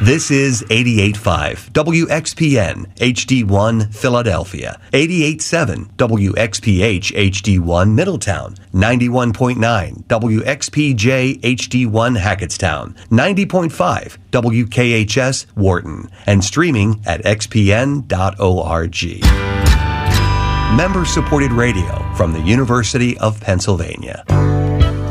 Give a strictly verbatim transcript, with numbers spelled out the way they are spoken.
This is eighty-eight point five W X P N H D one Philadelphia, eighty-eight point seven W X P H H D one Middletown, ninety-one point nine W X P J H D one Hackettstown, ninety point five W K H S Wharton, and streaming at x p n dot org. Member-supported radio from the University of Pennsylvania.